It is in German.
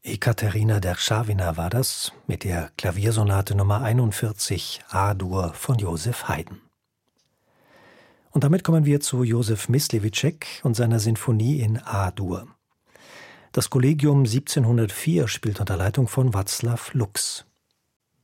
Ekaterina Derschawina war das mit der Klaviersonate Nummer 41 A-Dur von Joseph Haydn. Und damit kommen wir zu Josef Myslewitschek und seiner Sinfonie in A-Dur. Das Kollegium 1704 spielt unter Leitung von Václav Lux.